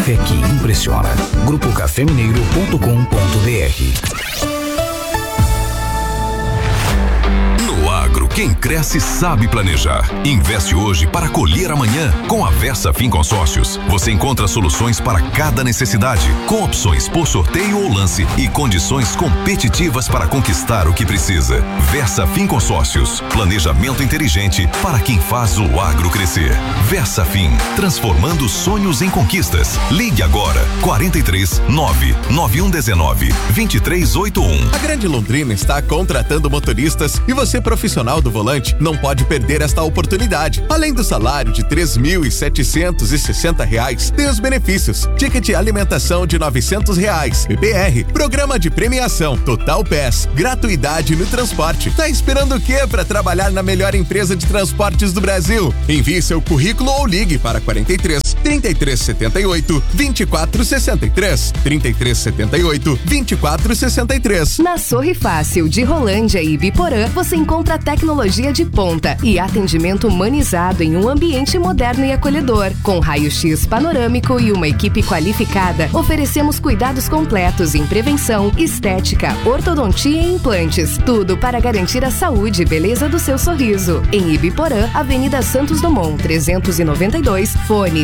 café que impressiona. grupocafemineiro.com.br. Quem cresce sabe planejar. Investe hoje para colher amanhã. Com a VersaFin Consórcios, você encontra soluções para cada necessidade, com opções por sorteio ou lance e condições competitivas para conquistar o que precisa. VersaFin Consórcios, planejamento inteligente para quem faz o agro crescer. VersaFin, transformando sonhos em conquistas. Ligue agora, 43 99119 2381. A Grande Londrina está contratando motoristas e você, profissional do volante, não pode perder esta oportunidade. Além do salário de R$3.760, tem os benefícios: ticket alimentação de R$900, PPR, programa de premiação, Total Pass, gratuidade no transporte. Tá esperando o quê para trabalhar na melhor empresa de transportes do Brasil? Envie seu currículo ou ligue para 43 3378 2463, 3378 2463. Na Sorri Fácil de Rolândia e Ibiporã, você encontra tecnologia de ponta e atendimento humanizado em um ambiente moderno e acolhedor. Com raio-x panorâmico e uma equipe qualificada, oferecemos cuidados completos em prevenção, estética, ortodontia e implantes. Tudo para garantir a saúde e beleza do seu sorriso. Em Ibiporã, Avenida Santos Dumont, 392, fone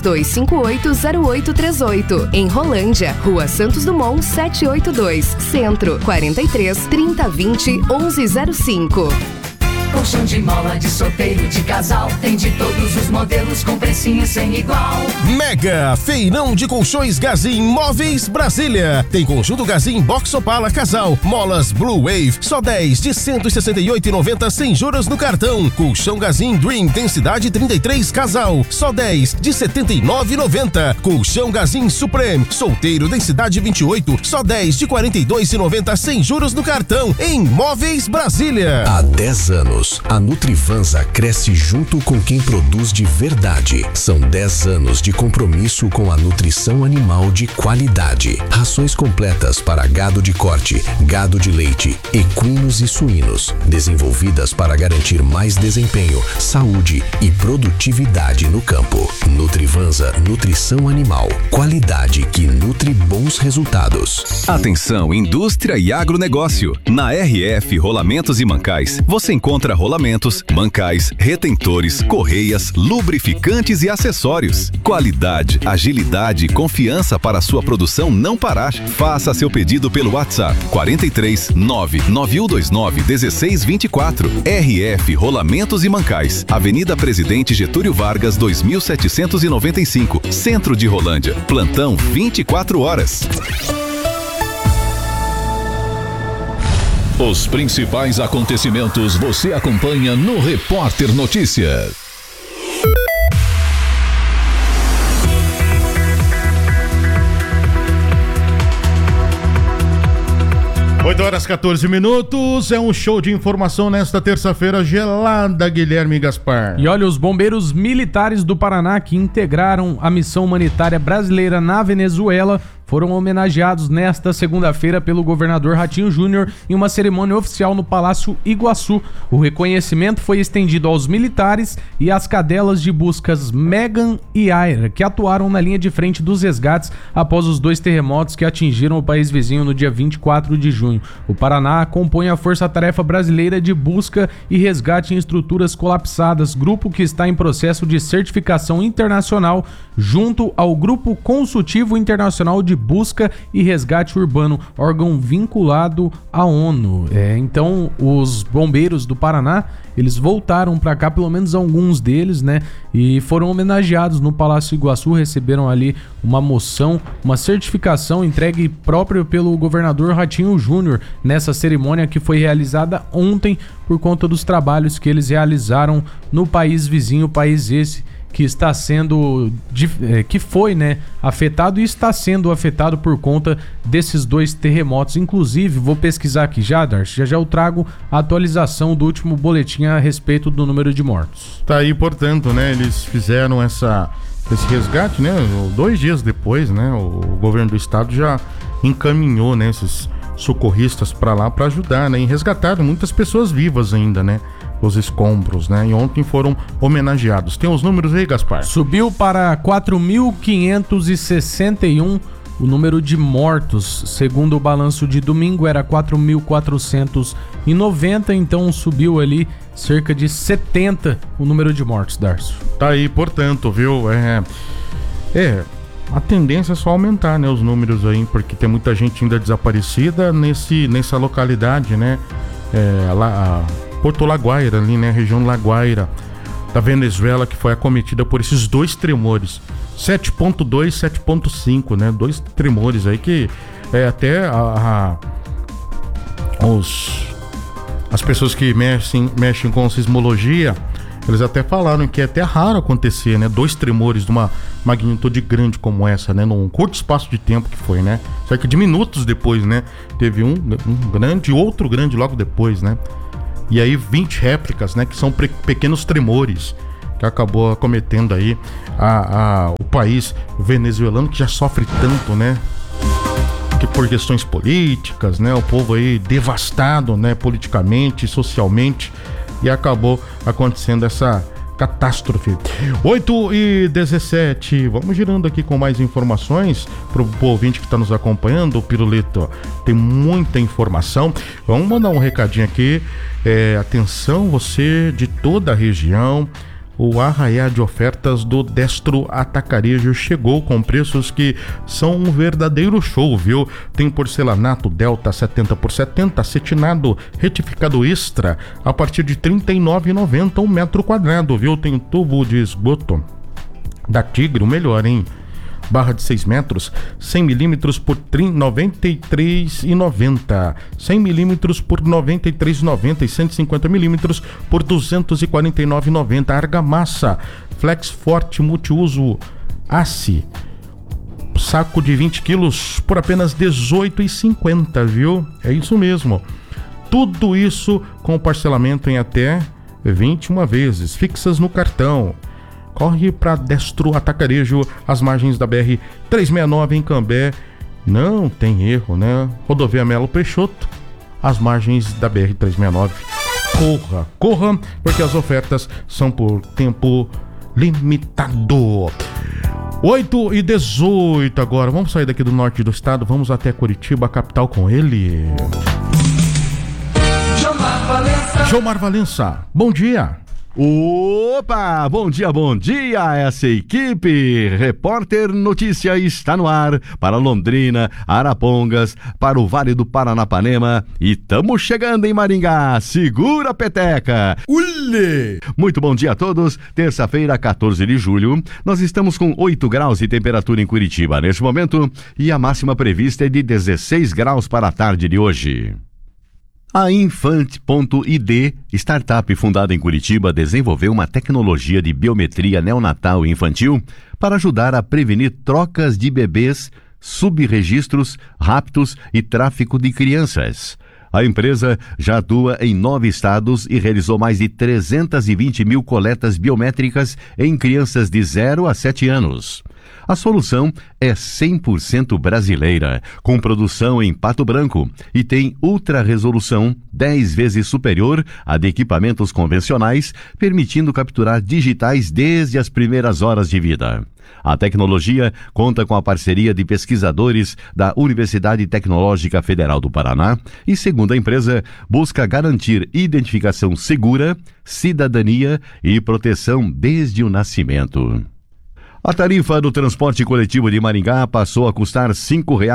32580838. Em Rolândia, Rua Santos Dumont, 782, Centro, 43 3020 1105. Colchão de mola, de solteiro, de casal, tem de todos os modelos com precinho sem igual. Mega Feirão de Colchões Gazin Móveis Brasília. Tem conjunto Gazin Box Opala Casal, molas Blue Wave, só 10 de R$ 168,90 sem juros no cartão. Colchão Gazin Dream densidade 33 Casal, só 10 de R$ 79,90. Colchão Gazin Supreme solteiro densidade 28, só 10 de R$ 42,90 sem juros no cartão. Em Móveis Brasília. Há 10 anos, a Nutrivansa cresce junto com quem produz de verdade. São 10 anos de compromisso com a nutrição animal de qualidade. Rações completas para gado de corte, gado de leite, equinos e suínos, desenvolvidas para garantir mais desempenho, saúde e produtividade no campo. Nutrivansa, nutrição animal, qualidade que nutre bons resultados. Atenção, indústria e agronegócio. Na RF Rolamentos e Mancais, você encontra rolamentos, mancais, retentores, correias, lubrificantes e acessórios. Qualidade, agilidade e confiança para a sua produção não parar. Faça seu pedido pelo WhatsApp 43 99129 1624. RF Rolamentos e Mancais, Avenida Presidente Getúlio Vargas 2795, Centro de Rolândia. Plantão 24 horas. Os principais acontecimentos você acompanha no Repórter Notícias. 8h14. É um show de informação nesta terça-feira gelada, Guilherme Gaspar. E olha, os bombeiros militares do Paraná que integraram a missão humanitária brasileira na Venezuela foram homenageados nesta segunda-feira pelo governador Ratinho Júnior em uma cerimônia oficial no Palácio Iguaçu. O reconhecimento foi estendido aos militares e às cadelas de buscas Megan e Aira, que atuaram na linha de frente dos resgates após os 2 terremotos que atingiram o país vizinho no dia 24 de junho. O Paraná compõe a Força-Tarefa Brasileira de Busca e Resgate em Estruturas Colapsadas, grupo que está em processo de certificação internacional junto ao Grupo Consultivo Internacional de Busca e Resgate Urbano, órgão vinculado à ONU. Então, os bombeiros do Paraná, eles voltaram para cá, pelo menos alguns deles, né? E foram homenageados no Palácio Iguaçu, receberam ali uma moção, uma certificação entregue próprio pelo governador Ratinho Júnior nessa cerimônia que foi realizada ontem por conta dos trabalhos que eles realizaram no país vizinho, país esse que está sendo, que foi, né, afetado e está sendo afetado por conta desses 2 terremotos. Inclusive, vou pesquisar aqui já, Darcy, já eu trago a atualização do último boletim a respeito do número de mortos. Tá aí, portanto, né, eles fizeram esse resgate, né, 2 dias depois, né, o governo do estado já encaminhou, né, esses socorristas para lá para ajudar, né, e resgataram muitas pessoas vivas ainda, né, os escombros, né? E ontem foram homenageados. Tem os números aí, Gaspar? Subiu para 4.561 o número de mortos. Segundo o balanço de domingo, era 4.490, então subiu ali cerca de 70 o número de mortos, Darcio. Tá aí, portanto, viu? A tendência é só aumentar, né, os números aí, porque tem muita gente ainda desaparecida nessa localidade, né? Porto La Guaira, ali, né? Região La Guaira da Venezuela, que foi acometida por esses dois tremores. 7.2, 7.5, né? Dois tremores aí que até as pessoas que mexem com sismologia, eles até falaram que é até raro acontecer, né? Dois tremores de uma magnitude grande como essa, né? Num curto espaço de tempo que foi, né? Só que de minutos depois, né? Teve um grande e outro grande logo depois, né? E aí 20 réplicas, né? Que são pequenos tremores que acabou acometendo aí o país venezuelano, que já sofre tanto, né? Que por questões políticas, né? O povo aí devastado, né? Politicamente, socialmente, e acabou acontecendo essa catástrofe. 8h17, vamos girando aqui com mais informações pro ouvinte que está nos acompanhando, o Pirulito. Tem muita informação. Vamos mandar um recadinho aqui. Atenção, você de toda a região. O arraiá de ofertas do Destro Atacarejo chegou com preços que são um verdadeiro show, viu? Tem porcelanato Delta 70 por 70, cetinado retificado extra a partir de R$ 39,90 um metro quadrado, viu? Tem tubo de esgoto da Tigre, o melhor, hein? Barra de 6 metros, 100 milímetros por R$ 93,90. 100 milímetros por R$ 93,90 e 150 milímetros por R$ 249,90. Argamassa Flex Forte Multiuso Ace, saco de 20 quilos por apenas R$ 18,50, viu? É isso mesmo. Tudo isso com parcelamento em até 21 vezes, fixas no cartão. Corre para Destro Atacarejo, às margens da BR-369 em Cambé. Não tem erro, né? Rodovia Melo Peixoto, às margens da BR-369. Corra, porque as ofertas são por tempo limitado. 8h18 agora. Vamos sair daqui do norte do estado, vamos até Curitiba, a capital, com ele. Jomar Valença, bom dia. Opa, bom dia, essa equipe. Repórter Notícia está no ar para Londrina, Arapongas, para o Vale do Paranapanema e estamos chegando em Maringá. Segura a peteca. Ule! Muito bom dia a todos. Terça-feira, 14 de julho, nós estamos com 8 graus de temperatura em Curitiba neste momento e a máxima prevista é de 16 graus para a tarde de hoje. A Infant.id, startup fundada em Curitiba, desenvolveu uma tecnologia de biometria neonatal e infantil para ajudar a prevenir trocas de bebês, subregistros, raptos e tráfico de crianças. A empresa já atua em 9 estados e realizou mais de 320 mil coletas biométricas em crianças de 0 a 7 anos. A solução é 100% brasileira, com produção em Pato Branco e tem ultra-resolução 10 vezes superior à de equipamentos convencionais, permitindo capturar digitais desde as primeiras horas de vida. A tecnologia conta com a parceria de pesquisadores da Universidade Tecnológica Federal do Paraná e, segundo a empresa, busca garantir identificação segura, cidadania e proteção desde o nascimento. A tarifa do transporte coletivo de Maringá passou a custar R$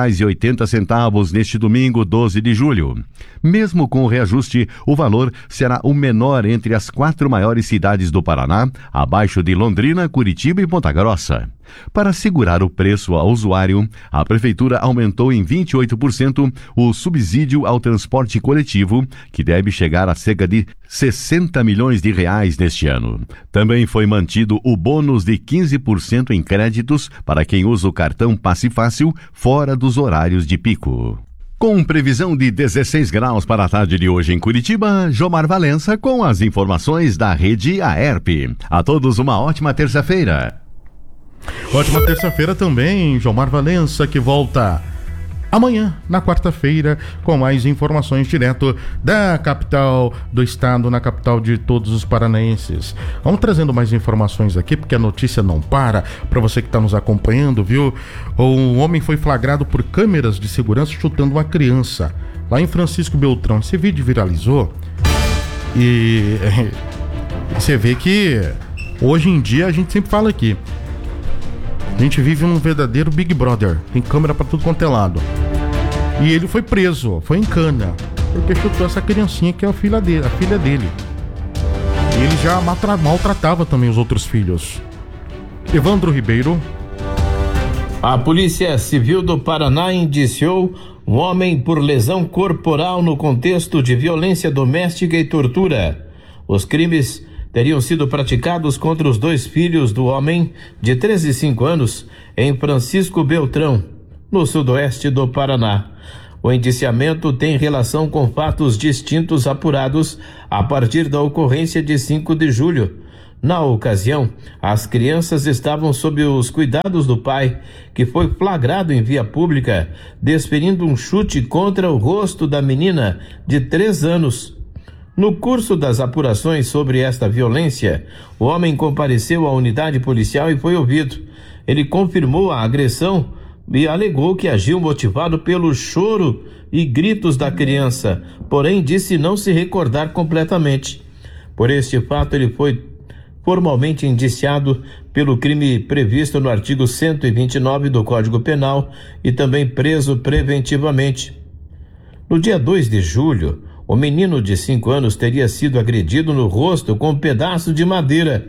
5,80 neste domingo, 12 de julho. Mesmo com o reajuste, o valor será o menor entre as 4 maiores cidades do Paraná, abaixo de Londrina, Curitiba e Ponta Grossa. Para segurar o preço ao usuário, a Prefeitura aumentou em 28% o subsídio ao transporte coletivo, que deve chegar a cerca de R$ 60 milhões neste ano. Também foi mantido o bônus de 15% em créditos para quem usa o cartão Passe Fácil fora dos horários de pico. Com previsão de 16 graus para a tarde de hoje em Curitiba, Jomar Valença com as informações da rede AERP. A todos uma ótima terça-feira. Ótima terça-feira também, Jomar Valença, que volta amanhã, na quarta-feira, com mais informações direto da capital do estado, na capital de todos os paranaenses. Vamos trazendo mais informações aqui, porque a notícia não para você que está nos acompanhando, viu? Um homem foi flagrado por câmeras de segurança chutando uma criança lá em Francisco Beltrão. Esse vídeo viralizou e você vê que hoje em dia a gente sempre fala aqui, a gente vive num verdadeiro Big Brother, tem câmera pra tudo quanto é lado. E ele foi preso, foi em cana, porque chutou essa criancinha que é a filha dele. E ele já maltratava também os outros filhos. Evandro Ribeiro. A Polícia Civil do Paraná indiciou um homem por lesão corporal no contexto de violência doméstica e tortura. Os crimes teriam sido praticados contra os 2 filhos do homem, de 13 e 5 anos, em Francisco Beltrão, no sudoeste do Paraná. O indiciamento tem relação com fatos distintos apurados a partir da ocorrência de 5 de julho. Na ocasião, as crianças estavam sob os cuidados do pai, que foi flagrado em via pública, desferindo um chute contra o rosto da menina de 3 anos. No curso das apurações sobre esta violência, o homem compareceu à unidade policial e foi ouvido. Ele confirmou a agressão e alegou que agiu motivado pelo choro e gritos da criança, porém disse não se recordar completamente. Por este fato, ele foi formalmente indiciado pelo crime previsto no artigo 129 do Código Penal e também preso preventivamente. No dia 2 de julho, o menino de 5 anos teria sido agredido no rosto com um pedaço de madeira.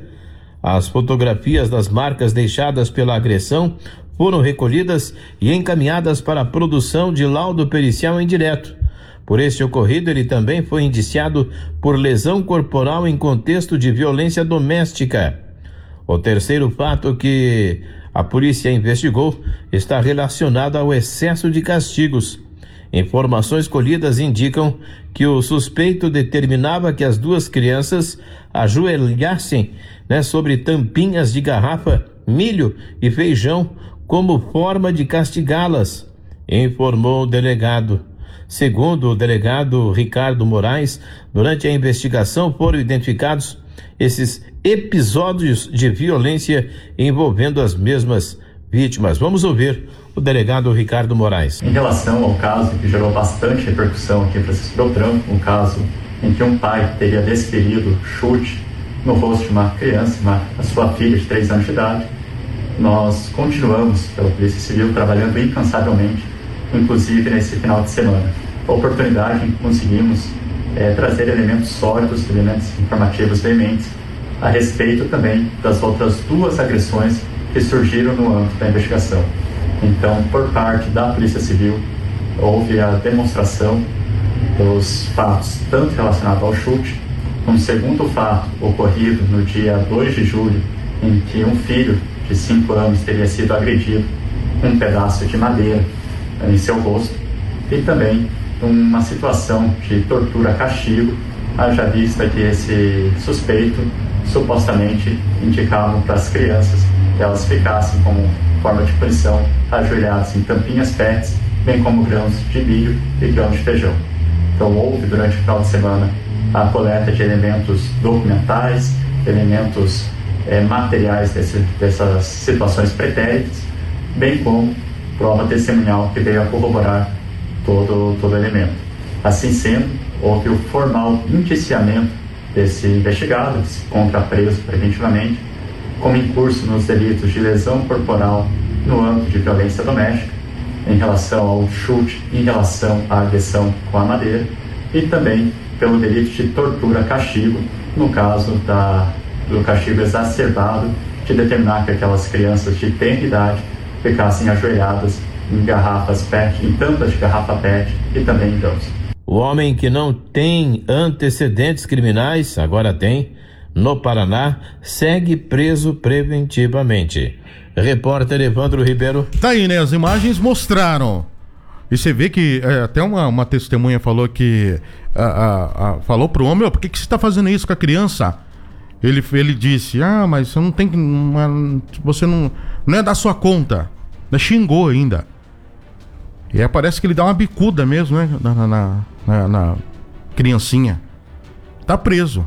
As fotografias das marcas deixadas pela agressão foram recolhidas e encaminhadas para a produção de laudo pericial indireto. Por este ocorrido, ele também foi indiciado por lesão corporal em contexto de violência doméstica. O terceiro fato que a polícia investigou está relacionado ao excesso de castigos. Informações colhidas indicam que o suspeito determinava que as 2 crianças ajoelhassem, sobre tampinhas de garrafa, milho e feijão como forma de castigá-las, informou o delegado. Segundo o delegado Ricardo Moraes, durante a investigação foram identificados esses episódios de violência envolvendo as mesmas vítimas. Vamos ouvir o delegado Ricardo Moraes. Em relação ao caso que gerou bastante repercussão aqui em Francisco Beltrão, um caso em que um pai teria desferido chute no rosto de uma criança, a sua filha de 3 anos de idade, nós continuamos, pela Polícia Civil, trabalhando incansavelmente, inclusive nesse final de semana. A oportunidade em que conseguimos trazer elementos sólidos, elementos informativos veementes, a respeito também das outras 2 agressões que surgiram no âmbito da investigação. Então, por parte da Polícia Civil, houve a demonstração dos fatos, tanto relacionados ao chute, um segundo fato ocorrido no dia 2 de julho, em que um filho de 5 anos teria sido agredido com um pedaço de madeira em seu rosto, e também uma situação de tortura-castigo, haja vista que esse suspeito supostamente indicava para as crianças que elas ficassem como forma de punição ajoelhadas em tampinhas PETs, bem como grãos de milho e grãos de feijão. Então houve durante o final de semana a coleta de elementos documentais, elementos materiais dessas situações pretéritas, bem como prova testemunhal que veio a corroborar todo o elemento. Assim sendo, houve o formal indiciamento desse investigado, que se encontra preso preventivamente, como incurso nos delitos de lesão corporal no âmbito de violência doméstica, em relação ao chute, em relação à agressão com a madeira, e também pelo delito de tortura-castigo, no caso do castigo exacerbado de determinar que aquelas crianças de tenra idade ficassem ajoelhadas em garrafas PET, em tampas de garrafa PET e também em grãos. O homem que não tem antecedentes criminais, agora tem, no Paraná, segue preso preventivamente. Repórter Evandro Ribeiro. Tá aí, né? As imagens mostraram. E você vê que até uma testemunha falou que falou pro homem, por que você tá fazendo isso com a criança? Ele disse, mas você não tem você não é da sua conta. Xingou ainda. E aí parece que ele dá uma bicuda mesmo, né? Na criancinha. Tá preso.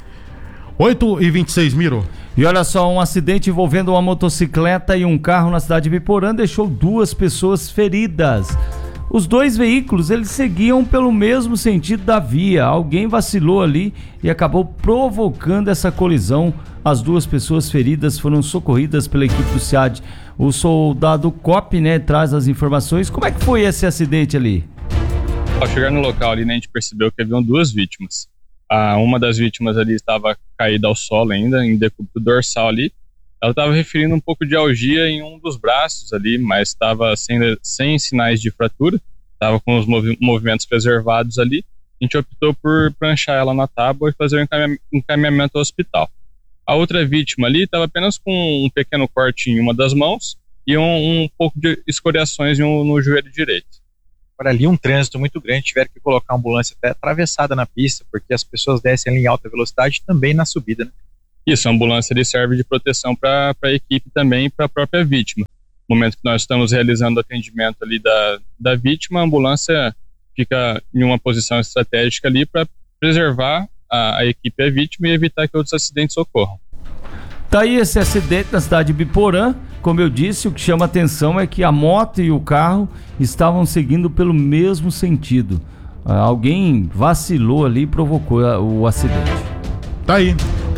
8h26, Miro. E olha só, um acidente envolvendo uma motocicleta e um carro na cidade de Biporã deixou 2 pessoas feridas. Os 2 veículos, eles seguiam pelo mesmo sentido da via. Alguém vacilou ali e acabou provocando essa colisão. As 2 pessoas feridas foram socorridas pela equipe do SEAD. O soldado COP, né, traz as informações. Como é que foi esse acidente ali? Ao chegar no local ali, né, a gente percebeu que haviam 2 vítimas. Uma das vítimas ali estava caída ao solo ainda, em decúbito dorsal ali. Ela estava referindo um pouco de algia em um dos braços ali, mas estava sem sinais de fratura, estava com os movimentos preservados ali. A gente optou por pranchar ela na tábua e fazer o encaminhamento ao hospital. A outra vítima ali estava apenas com um pequeno corte em uma das mãos e um pouco de escoriações no joelho direito. Agora ali um trânsito muito grande, tiveram que colocar a ambulância até atravessada na pista, porque as pessoas descem ali em alta velocidade também na subida, né? Isso, a ambulância ali serve de proteção para a equipe também e para a própria vítima. No momento que nós estamos realizando o atendimento ali da vítima, a ambulância fica em uma posição estratégica ali para preservar a equipe e a vítima e evitar que outros acidentes ocorram. Tá aí esse acidente na cidade de Biporã. Como eu disse, o que chama atenção é que a moto e o carro estavam seguindo pelo mesmo sentido. Alguém vacilou ali e provocou o acidente. Tá aí.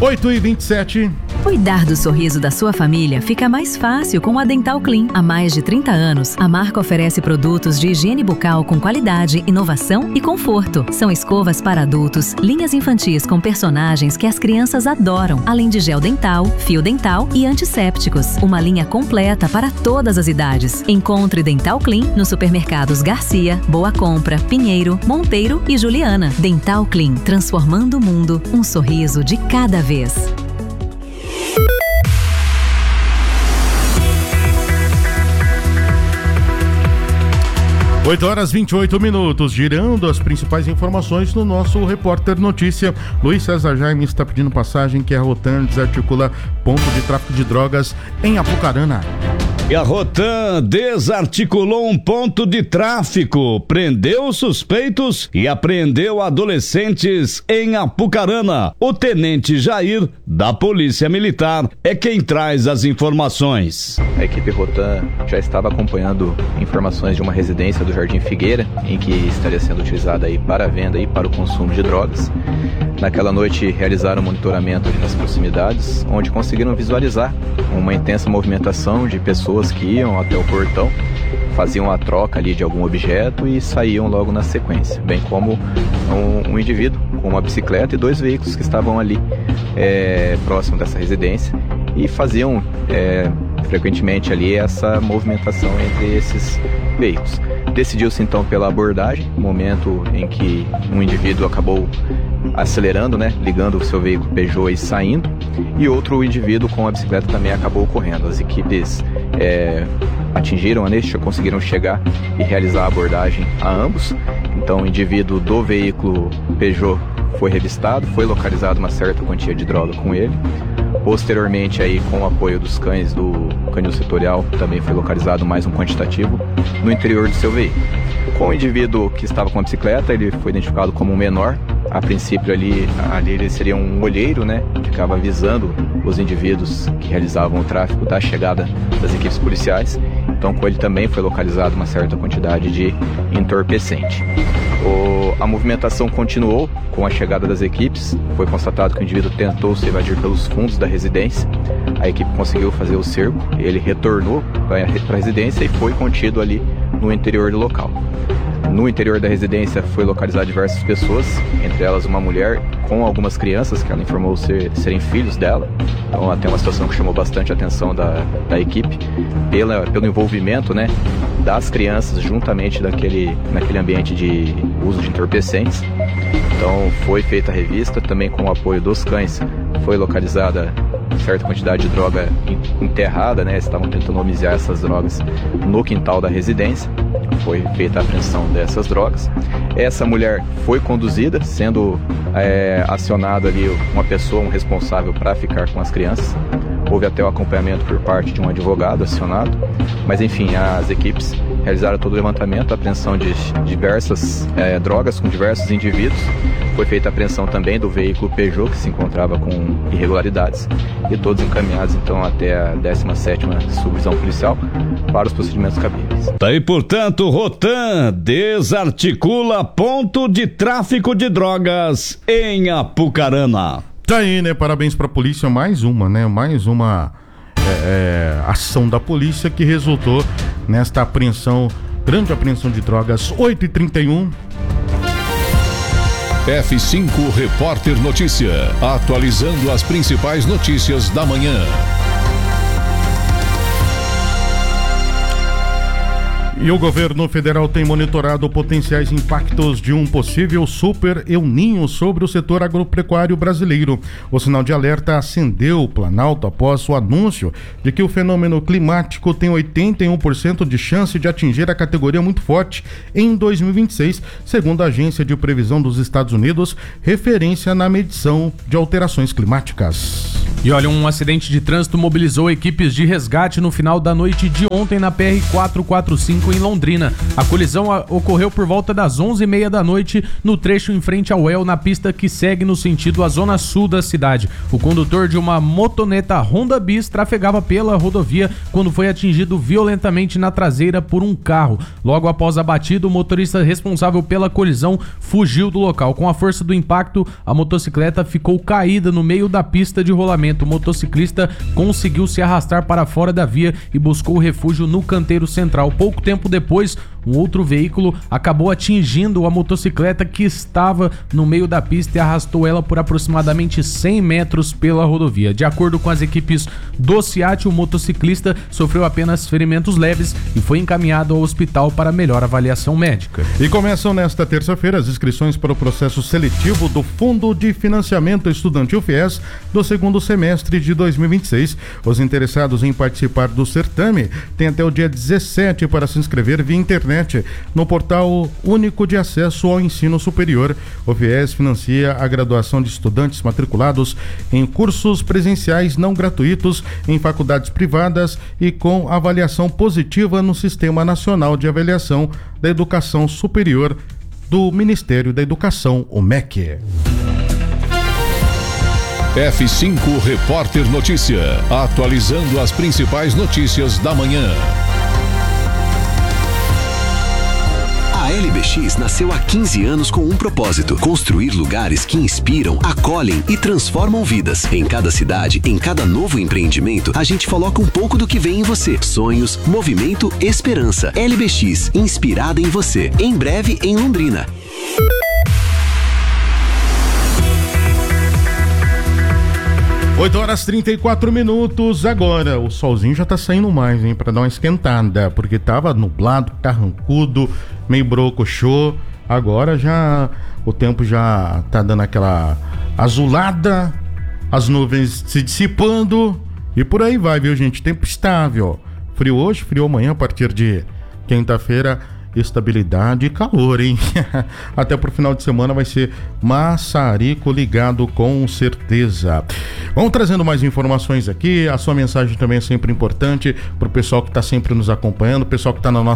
8h27. Cuidar do sorriso da sua família fica mais fácil com a Dental Clean. Há mais de 30 anos, a marca oferece produtos de higiene bucal com qualidade, inovação e conforto. São escovas para adultos, linhas infantis com personagens que as crianças adoram, além de gel dental, fio dental e antissépticos. Uma linha completa para todas as idades. Encontre Dental Clean nos supermercados Garcia, Boa Compra, Pinheiro, Monteiro e Juliana. Dental Clean, transformando o mundo, um sorriso de cada vez. 8h28, girando as principais informações no nosso Repórter Notícia. Luiz César Jaime está pedindo passagem que a Rotan desarticula ponto de tráfico de drogas em Apucarana. E a Rotan desarticulou um ponto de tráfico, prendeu suspeitos e apreendeu adolescentes em Apucarana. O tenente Jair, da Polícia Militar, é quem traz as informações. A equipe Rotan já estava acompanhando informações de uma residência do Jardim Figueira, em que estaria sendo utilizada aí para a venda e para o consumo de drogas. Naquela noite realizaram um monitoramento ali nas proximidades, onde conseguiram visualizar uma intensa movimentação de pessoas que iam até o portão, faziam a troca ali de algum objeto e saíam logo na sequência, bem como um indivíduo com uma bicicleta e 2 veículos que estavam ali próximo dessa residência e faziam frequentemente ali essa movimentação entre esses veículos. Decidiu-se então pela abordagem, momento em que um indivíduo acabou acelerando, ligando o seu veículo Peugeot e saindo, e outro indivíduo com a bicicleta também acabou correndo. As equipes atingiram a deixa, conseguiram chegar e realizar a abordagem a ambos. Então o indivíduo do veículo Peugeot foi revistado, foi localizado uma certa quantia de droga com ele. Posteriormente, aí, com o apoio dos cães do canil setorial, também foi localizado mais um quantitativo no interior do seu veículo. Com o indivíduo que estava com a bicicleta, ele foi identificado como um menor. A princípio ali ele seria um olheiro, ficava avisando os indivíduos que realizavam o tráfico da chegada das equipes policiais. Então com ele também foi localizada uma certa quantidade de entorpecente. A movimentação continuou com a chegada das equipes. Foi constatado que o indivíduo tentou se evadir pelos fundos da residência. A equipe conseguiu fazer o cerco, ele retornou para a residência e foi contido ali no interior do local. No interior da residência foi localizado diversas pessoas, entre elas uma mulher com algumas crianças que ela informou serem filhos dela. Então até uma situação que chamou bastante a atenção da equipe pelo envolvimento das crianças juntamente naquele ambiente de uso de entorpecentes. Então foi feita a revista, também com o apoio dos cães foi localizada certa quantidade de droga enterrada, estavam tentando homiziar essas drogas no quintal da residência. Foi feita a apreensão dessas drogas. Essa mulher foi conduzida, sendo acionado ali uma pessoa, um responsável para ficar com as crianças. Houve até o acompanhamento por parte de um advogado acionado, mas enfim, as equipes realizaram todo o levantamento, a apreensão de diversas drogas com diversos indivíduos. Foi feita a apreensão também do veículo Peugeot, que se encontrava com irregularidades, e todos encaminhados então até a 17ª subdivisão policial para os procedimentos cabíveis. Tá aí, portanto, Rotan desarticula ponto de tráfico de drogas em Apucarana. Tá aí, né? Parabéns pra polícia, mais uma ação da polícia que resultou nesta apreensão, grande apreensão de drogas. 8h31. F5 Repórter Notícia, atualizando as principais notícias da manhã. E o governo federal tem monitorado potenciais impactos de um possível super El Niño sobre o setor agropecuário brasileiro. O sinal de alerta acendeu o Planalto após o anúncio de que o fenômeno climático tem 81% de chance de atingir a categoria muito forte em 2026, segundo a Agência de Previsão dos Estados Unidos, referência na medição de alterações climáticas. E olha, um acidente de trânsito mobilizou equipes de resgate no final da noite de ontem na PR-445 em Londrina. A colisão ocorreu por volta das 11h30 da noite no trecho em frente ao El, na pista que segue no sentido à zona sul da cidade. O condutor de uma motoneta Honda Bis trafegava pela rodovia quando foi atingido violentamente na traseira por um carro. Logo após a batida, o motorista responsável pela colisão fugiu do local. Com a força do impacto, a motocicleta ficou caída no meio da pista de rolamento. O motociclista conseguiu se arrastar para fora da via e buscou refúgio no canteiro central. Pouco tempo depois, um outro veículo acabou atingindo a motocicleta que estava no meio da pista e arrastou ela por aproximadamente 100 metros pela rodovia. De acordo com as equipes do SIAT, o motociclista sofreu apenas ferimentos leves e foi encaminhado ao hospital para melhor avaliação médica. E começam nesta terça-feira as inscrições para o processo seletivo do Fundo de Financiamento Estudantil FIES do segundo semestre de 2026. Os interessados em participar do certame têm até o dia 17 para se inscrever via internet no portal único de acesso ao ensino superior. O FIES financia a graduação de estudantes matriculados em cursos presenciais não gratuitos em faculdades privadas e com avaliação positiva no Sistema Nacional de Avaliação da Educação Superior do Ministério da Educação, o MEC. F5 Repórter Notícia, atualizando as principais notícias da manhã. A LBX nasceu há 15 anos com um propósito: construir lugares que inspiram, acolhem e transformam vidas. Em cada cidade, em cada novo empreendimento, a gente coloca um pouco do que vem em você. Sonhos, movimento, esperança. LBX, inspirada em você. Em breve, em Londrina. 8h34. Agora o solzinho já tá saindo mais, hein, pra dar uma esquentada, porque tava nublado, carrancudo, meio brocochô. Agora já o tempo já tá dando aquela azulada, as nuvens se dissipando e por aí vai, viu, gente? Tempo estável. Frio hoje, frio amanhã, a partir de quinta-feira, estabilidade e calor, hein? Até pro final de semana vai ser maçarico ligado, com certeza. Vamos trazendo mais informações aqui. A sua mensagem também é sempre importante pro pessoal que tá sempre nos acompanhando, o pessoal que tá na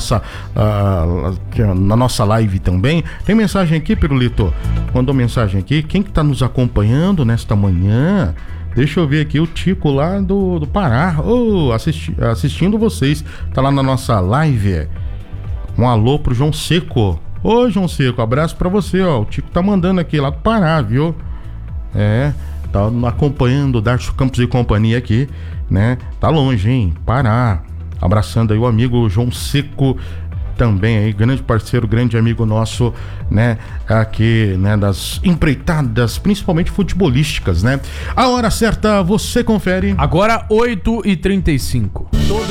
nossa live também. Tem mensagem aqui, Pirulito? Mandou mensagem aqui. Quem que tá nos acompanhando nesta manhã? Deixa eu ver aqui, o Tico lá do Pará, assistindo vocês, tá lá na nossa live. Um alô pro João Seco. Ô, João Seco, abraço pra você, ó. O Tico tá mandando aqui lá do Pará, viu? Tá acompanhando o Darcio Campos e companhia aqui, né? Tá longe, hein? Pará. Abraçando aí o amigo João Seco também aí, grande parceiro, grande amigo nosso, né? Aqui, né? Das empreitadas, principalmente futebolísticas, né? A hora certa, você confere. Agora 8h35.